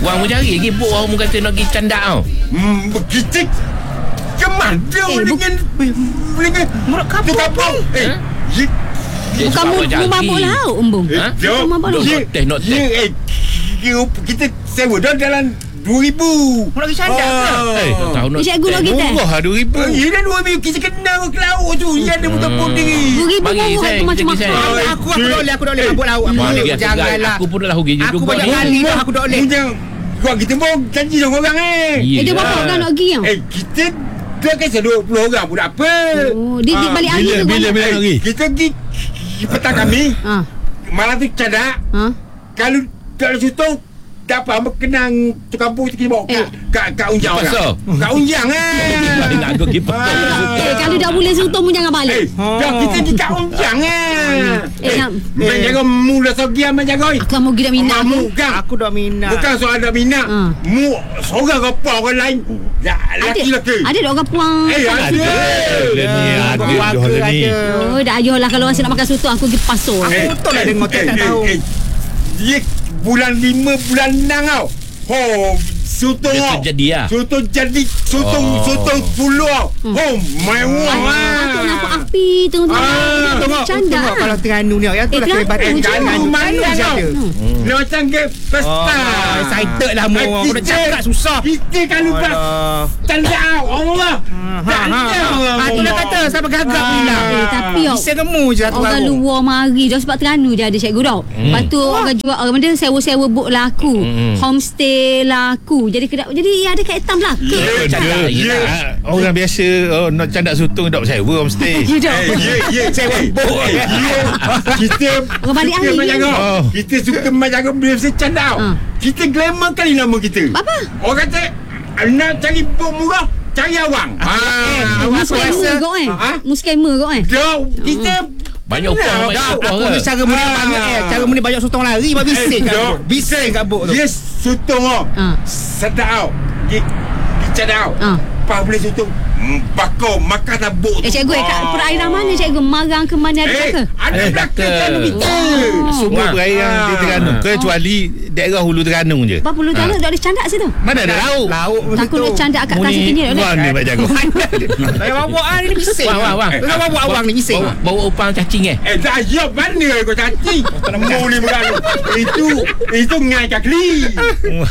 Wang mencari lagi buk orang kata nak pergi candak tau. Kita kemana dengan Murat kapur kampung? Bukan mabuk laut, Umbung. Bukan mabuk laut. Not teh. Kita sewa dah dalam 2,000. Nak pergi candak ke? Tak tahu nak. Cikgu nak kita. Murah 2,000. Ya dah 2,000. Kita kenal ke laut tu. Ya ada muka putih. 2,000 Bagi murah saya, tu macam bagi saya. makan. Aku tak boleh mabuk laut. Aku boleh. Janganlah. Aku pun dah rugi juga. Aku banyak kali dah aku tak boleh. Kau kita mau janji dengan orang Dia berapa orang nak pergi? kita dah kisah 20 orang pun tak apa. Oh, dia balik hari tu. Bila lagi? Kita pergi petang kami. Malam tu cadak. Kalau tak ada sutong, tak apa, kenang tu kampung kita bawa kat Unjang. Kat Unjang Nak aku pergi Kalau dah boleh sutong pun jangan balik. dah kita pergi kat Unjang nak menjaga mu dah sogian menjaga. Aku mau pergi dah minat. Mu kan. Aku dah minat. Bukan soal dah minat. Mu seorang ke apa orang lain. Laki-laki. Ada dah orang puang. Ada. Oh, dah ayolah kalau rasa nak makan soto aku pergi pasar. Betul lah dengar tak tahu. Dia bulan 5 bulan 6 tau. Sutong Dia terjadi lah. Sutong jadi Sutong 10 tau. Mewah Aku nampak api tengok Tengok kalau Terengganu ni ya tu lah kehebatan. Terengganu mana tau. Dia macam ke pesta. Excited lah mu. Aku nak cakap susah. Kita kalau pas tanda Allah. Aku dah kata sampai gagap pula. tapi bisa temu je satu orang luar mari dah sebab Terengganu je ada cikgu tau. Lepas tu orang jual orang benda sewa-sewa boat laku. Homestay laku. Jadi ada kaitan belaka. Orang biasa nak candak sutong tak sewa homestay. Sewa boat. Kita orang balik hari kita suka menjaga biasa candau. Kita glamour kali nama kita. Apa? Orang kata nak cari boat murah, cari awang. Muskamer kau Kita banyak upah. Aku ni cara muni banyak cara muni banyak sutong lari baru bising kat bot tu. Yes, sutong sedap. Dicadau. Pas boleh sutong bakar makan tabuk tu. Cikgu kat perairan mana cikgu? Marang ke mana ada ke? Ada belakang kita. Semua perairan di Terengganu kecuali daerah hulu Terengganu je. Berapa puluh tahun tak ada candak situ? Mana ada laut? Takut dia candak kat tasik sini tak boleh. Mana Pak Jago? Saya bawa ni bising. Wang. Saya bawa awang ni bising. Bawa upang cacing Dah siap mana kau cacing. Mu ni berlalu. Itu ngai kat kli.